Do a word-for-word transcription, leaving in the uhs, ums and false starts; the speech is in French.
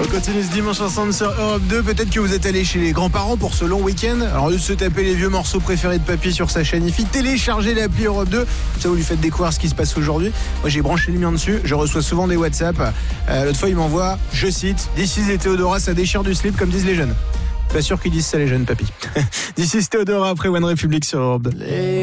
On continue ce dimanche ensemble sur Europe deux. Peut-être que vous êtes allé chez les grands-parents pour ce long week-end. Alors, au lieu de se taper les vieux morceaux préférés de papy sur sa chaîne I F I, téléchargez l'appli Europe deux. Comme ça, vous lui faites découvrir ce qui se passe aujourd'hui. Moi, j'ai branché le mien dessus. Je reçois souvent des WhatsApp. Euh, l'autre fois, il m'envoie, je cite, This is et Théodora, ça déchire du slip, comme disent les jeunes. Pas sûr qu'ils disent ça, les jeunes, papy. This is Théodora après One Republic sur Europe deux.